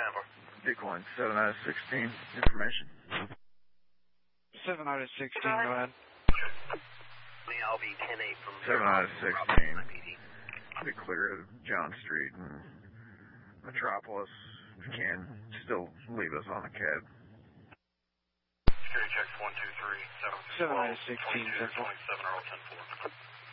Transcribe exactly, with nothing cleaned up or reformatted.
Decline seven out of sixteen. Information. seven out of sixteen, go ahead. seven out of sixteen. Be clear of John Street and Metropolis. If you can, still leave us on the cab. Security checks one two three seven. seven out of sixteen, Central. twenty-seven or ten four.